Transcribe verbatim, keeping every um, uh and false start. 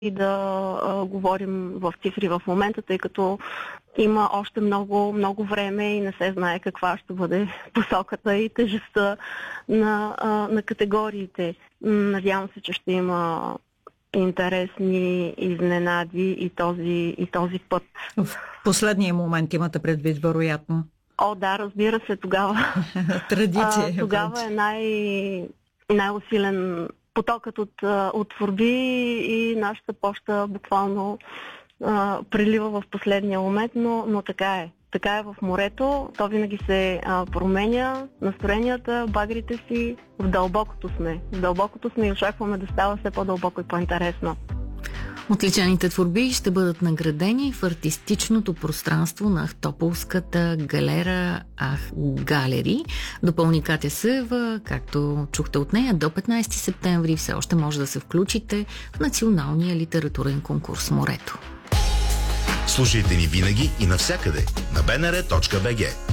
и да а, говорим в цифри в момента, тъй като има още много, много време и не се знае каква ще бъде посоката и тежестта на, а, на категориите. Надявам се, че ще има интересни изненади и този, и този път. В последния момент имате предвид, вероятно. О, да, разбира се, тогава. Традиция. А, тогава е най- най-усилен потокът от, от творби и нашата поща буквално а, прилива в последния момент, но, но така е. Така е в морето, то винаги се а, променя, настроенията, багрите си, в дълбокото сме. В дълбокото сме и очакваме да става все по-дълбоко и по-интересно. Отличените творби ще бъдат наградени в артистичното пространство на Ахтополската галера Ах Галери. Допълни Катя Съева, както чухте от нея, до петнайсети септември все още може да се включите в националния литературен конкурс "Морето". Слушайте ни винаги и навсякъде на би ен ар точка би джи.